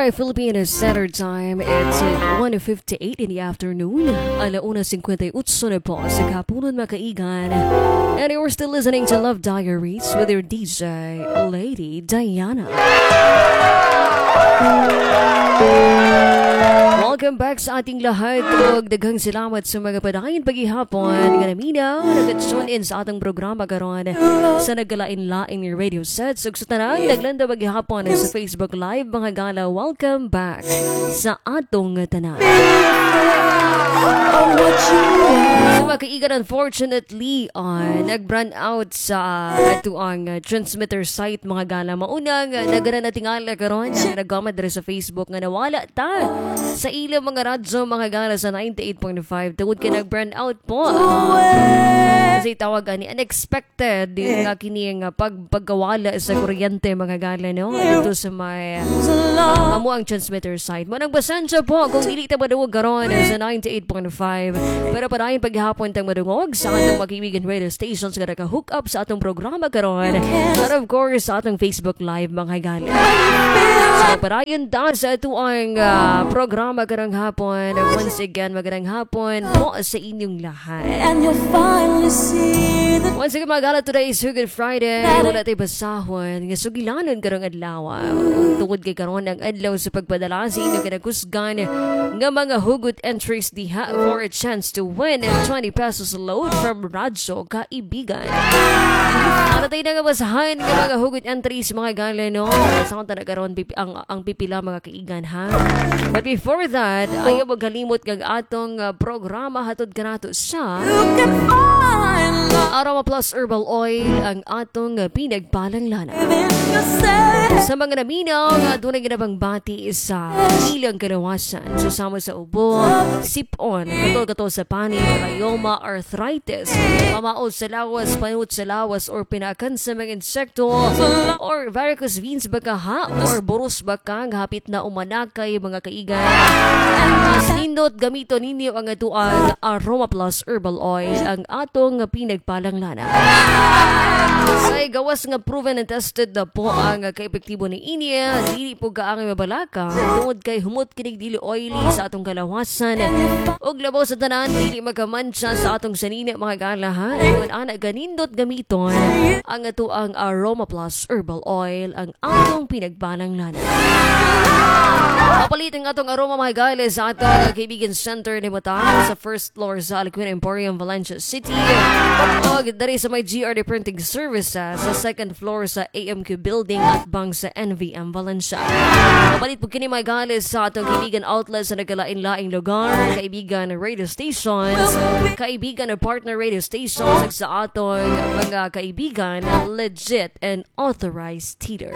my Filipino Standard Time. It's 1:58 in the afternoon. Alauna 58 na po sa kapunan makaigan. And you're still listening to Love Diaries with your DJ, Lady Diana. Welcome back sa ating lahat. Daghang salamat sa mga padayon paghihapon. Ganamina, nag-tune in sa atong programa karon sa nagkalain-laing radio set. So sa tanang naglanda paghihapon sa Facebook Live, mga gala, welcome back sa atong tanan. So makaigan, unfortunately, nag-brand out sa ito ang transmitter site, mga gala. Maunang nagana na tingala karon nag-comment dere sa Facebook nga nawala ta sa ilang mga radyo, mga gala, sa 98.5 tungod kay nag-brand out po. Kasi tawag ni unexpected din nga kini nga pagkawala sa kuryente, mga gala, no? Dito sa may amo ang transmitter site. Manang basensya po kung dili ta madungog karon sa 98.5. Pero padayon paghapon tang madungog sa atong magkaibigan radio stations nga naka-hook up sa atong programa karon. And of course sa atong Facebook Live, mga gala. So padayon ta sa ito ang programa karang hapon. Once again, magandang hapon po sa inyong lahat. Once again, mga gala, today is Good Friday. Wala tayo basahon nga sugilanon karong adlaw. Tungod kay karon ang adlaw sa pagpadala sa inyong kinakusgan nga mga hugot entries diha for a chance to win 20 pesos load from Radyo Kaibigan. Ano tayo na nga basahan nga mga hugot entries, mga gala, no? Sa kong na karon ang pipila, mga kaigan, ha? But before that, ayaw magkalimot kag atong programa hatod kanato sa Aroma Plus Herbal Oil, ang atong pinagpalanglana. Sa mga naminaw, dunay ginabang bati sa ilang kanawasan. Susama sa ubo, sipon, katol-katol sa panin, rayoma, arthritis, pamaod sa lawas, panut sa lawas, or pinakan sa mga insekto, or varicose veins baka ha, or boros baka hapit na umanakay, mga kaigan. Sinindot gamito ninyo ang atuang Aroma Plus Herbal Oil, ang atong pinagpalanglana. Ay gawas nga proven and tested na po ang kaepektibo ni inya. Dili po kaang mabalaka tungod kay humot kinig dili oily sa atong kalawasan. Og labaw sa tanan, dili magkamantsa sa atong sanina, mga galahan. Kung anak ganindot gamiton ang atuang Aroma Plus Herbal Oil, ang atong pinagpalanglana. Papalit ang atong aroma, mga gala, sa atong kaibigan center ni Mata sa first floor sa Aliquin Emporium, Valencia City. O dari sa may GRD Printing Services sa second floor sa AMQ Building at bang sa NVM Valencia. Papalit po kini, mga gala, sa atong kaibigan outlet sa nagkalain-laing lugar, kaibigan radio stations, kaibigan na partner radio stations, sa atong mga kaibigan legit and authorized theaters.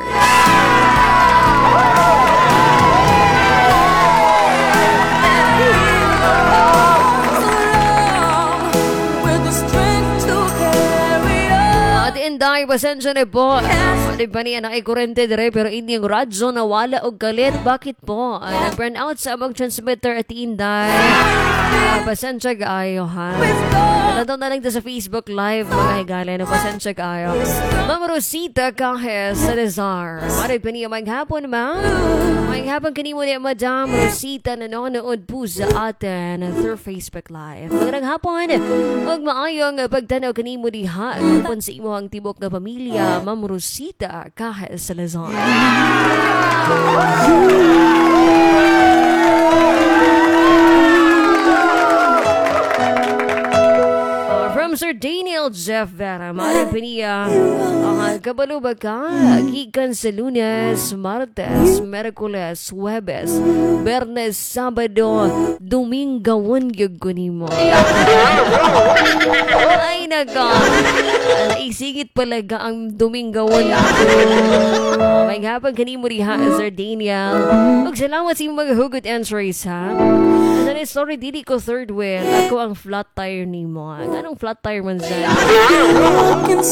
Inday, pasensya na po. Di ba niya nakikurente dire pero hindi yung radyo nawala og galit. Bakit po? Nag-burn out sa abang transmitter at Inday. Pasensya kaayo, ha? Natong na lang sa Facebook Live, mga higala. Pasensya kaayo. Ma'am Rosita Cajes Salazar. Maray pa niya maghapon, ma'am. Maghapon kanimo niya, Madam Rosita, nanonood po sa atin through Facebook Live. Magandang hapon. Huwag maayong pagtanaw kanimo diha. Kapon sa imo ang tibok na pamilya, Ma'am Rosita Cajes Salazar. From Sir Daniel Jeff Vera, maaaring pa niya ang kabalo ba ka? Gikan sa Lunes, Martes, Merkules, Huwebes, Bernes, Sabado, Domingawon yung kunimo. Ay naka, naisingit palaga ang Domingawon. May hapang kanimo riha, Sir Daniel. Magsalamat sa mga hugot entries, ha? Sorry, dili ko third wheel. Ako ang flat tire ni mo. Anong flat tire man dyan?